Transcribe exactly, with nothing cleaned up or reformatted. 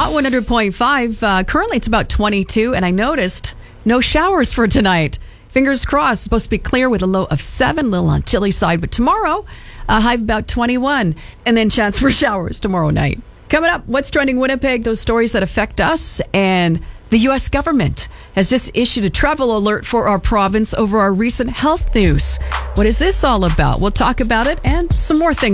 Hot one hundred point five. Uh, currently, it's about twenty-two, and I noticed no showers for tonight. Fingers crossed. Supposed to be clear with a low of seven, little on chilly side. But tomorrow, a high of about twenty-one, and then chance for showers tomorrow night. Coming up, what's trending Winnipeg? Those stories that affect us, and the U S government has just issued a travel alert for our province over our recent health news. What is this all about? We'll talk about it and some more things.